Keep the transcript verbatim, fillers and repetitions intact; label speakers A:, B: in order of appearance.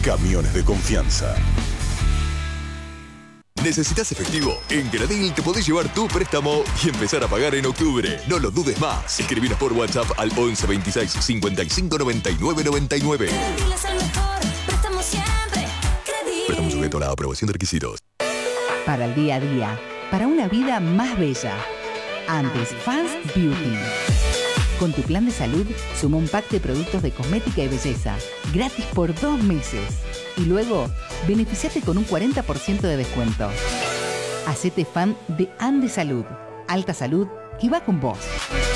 A: Camiones de confianza. ¿Necesitas efectivo? En Gradil te podés llevar tu préstamo y empezar a pagar en octubre. No lo dudes más. Escribinos por WhatsApp al once veintiséis cincuenta y cinco noventa y nueve noventa y nueve.
B: Gradil es el mejor, préstamo siempre. Gradil.
A: Préstamo sujeto a la aprobación de requisitos.
C: Para el día a día, para una vida más bella. Andes Fast Beauty. Con tu plan de salud, suma un pack de productos de cosmética y belleza, gratis por dos meses. Y luego, beneficiate con un cuarenta por ciento de descuento. Hacete fan de Andes Salud. Alta salud que va con vos.